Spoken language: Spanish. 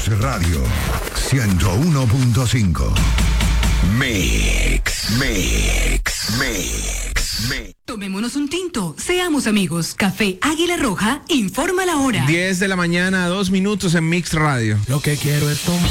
Mix Radio 101.5. Mix. Tomémonos un tinto, seamos amigos. Café Águila Roja informa la hora. 10 de la mañana, 2 minutos en Mix Radio. Lo que quiero es tomar.